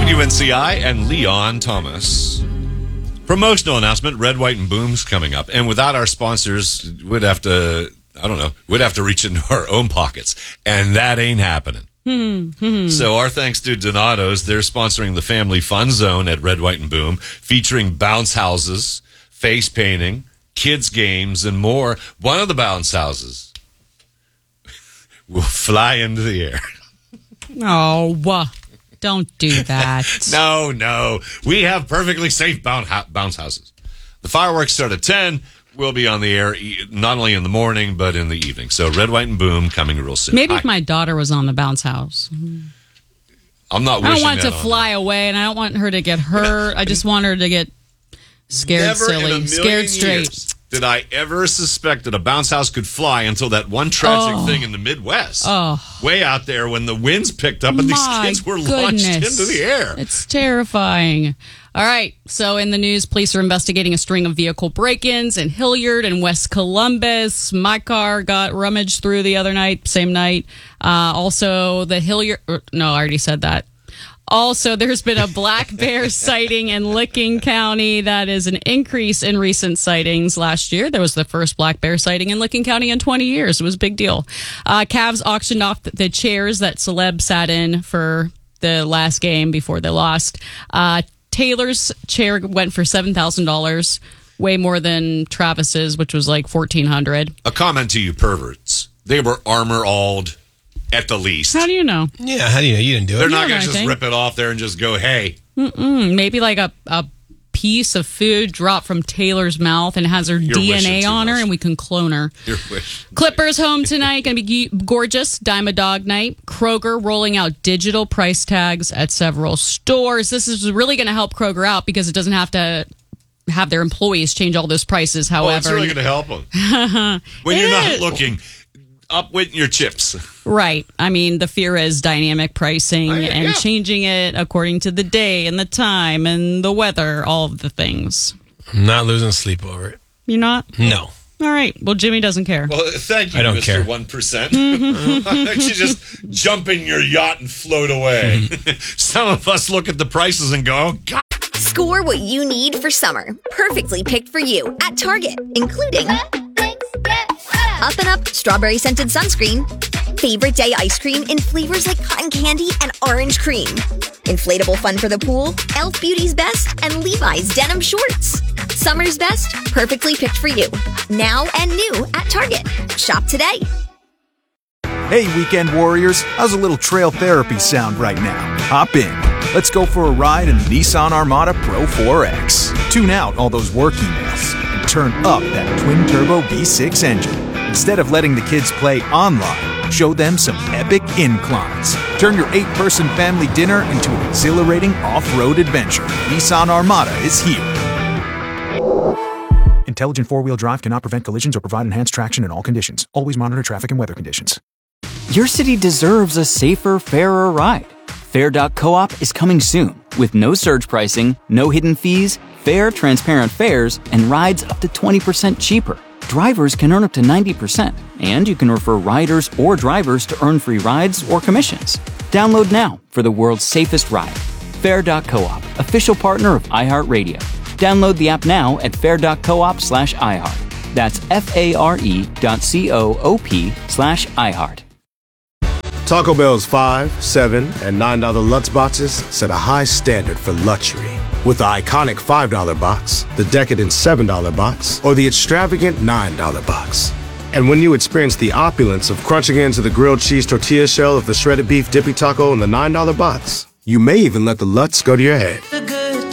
WNCI and Leon Thomas. Promotional announcement, Red, White, and Boom's coming up. And without our sponsors, we'd have to reach into our own pockets. And that ain't happening. So our thanks to Donato's. They're sponsoring the Family Fun Zone at Red, White, and Boom, featuring bounce houses, face painting, kids games, and more. One of the bounce houses will fly into the air. Oh, don't do that. No. We have perfectly safe bounce houses. The fireworks start at 10. We'll be on the air not only in the morning, but in the evening. So Red, White, and Boom coming real soon. Maybe if my daughter was on the bounce house. I'm not I wishing don't want it that to on fly away, and I don't want her to get hurt. I just want her to get scared Never in a silly, million scared straight. years did I ever suspect that a bounce house could fly until that one tragic thing in the Midwest. Way out there when the winds picked up and these kids were launched into the air. It's terrifying. All right. So in the news, police are investigating a string of vehicle break-ins in Hilliard and West Columbus. My car got rummaged through the other night, same night. Also, the Hilliard... No, I already said that. Also, there's been a black bear sighting in Licking County. That is an increase in recent sightings. Last year, there was the first black bear sighting in Licking County in 20 years. It was a big deal. Cavs auctioned off the chairs that Celeb sat in for the last game before they lost. Taylor's chair went for $7,000, way more than Travis's, which was like $1,400. A comment to you perverts. They were armor-alled at the least. How do you know? Yeah, how do you know? You didn't do it. They're not going to just rip it off there and just go, hey. Maybe like a piece of food dropped from Taylor's mouth and has her DNA on her, and we can clone her. Your wish. Clippers home tonight, going to be gorgeous. Dime a dog night. Kroger rolling out digital price tags at several stores. This is really going to help Kroger out because it doesn't have to have their employees change all those prices. However, it's really going to help them. When you're not looking, up with your chips. Right. I mean, the fear is dynamic pricing and changing it according to the day and the time and the weather, all of the things. I'm not losing sleep over it. You're not? No. All right. Well, Jimmy doesn't care. Well, thank you, I don't Mr. care. 1%. You just jump in your yacht and float away. Some of us look at the prices and go, oh, God. Score what you need for summer. Perfectly picked for you at Target, including Up and Up Strawberry Scented Sunscreen, Favorite Day Ice Cream in flavors like cotton candy and orange cream, Inflatable Fun for the Pool, Elf Beauty's Best, and Levi's Denim Shorts. Summer's best, perfectly picked for you. Now and new at Target. Shop today. Hey, weekend warriors, how's a little trail therapy sound right now? Hop in. Let's go for a ride in the Nissan Armada Pro 4X. Tune out all those work emails and turn up that twin-turbo V6 engine. Instead of letting the kids play online, show them some epic inclines. Turn your 8-person family dinner into an exhilarating off-road adventure. Nissan Armada is here. Intelligent four-wheel drive cannot prevent collisions or provide enhanced traction in all conditions. Always monitor traffic and weather conditions. Your city deserves a safer, fairer ride. Fair.coop is coming soon with no surge pricing, no hidden fees, fair, transparent fares, and rides up to 20% cheaper. Drivers can earn up to 90%, and you can refer riders or drivers to earn free rides or commissions. Download now for the world's safest ride. Fair.coop, official partner of iHeartRadio. Download the app now at fair.coop/iHeart. That's FARE.coop/iHeart. Taco Bell's $5, $7, and $9 Lutz boxes set a high standard for luxury. With the iconic $5 box, the decadent $7 box, or the extravagant $9 box. And when you experience the opulence of crunching into the grilled cheese tortilla shell of the shredded beef dippy taco in the $9 box, you may even let the Lutz go to your head.